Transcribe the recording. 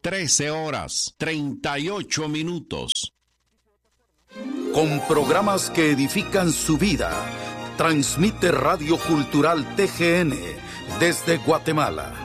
13 horas, 38 minutos. Con programas que edifican su vida, transmite Radio Cultural TGN desde Guatemala.